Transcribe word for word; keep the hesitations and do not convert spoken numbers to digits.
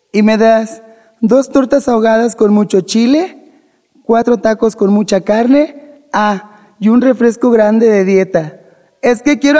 Y me das dos tortas ahogadas con mucho chile, cuatro tacos con mucha carne, ah, y un refresco grande de dieta. Es que quiero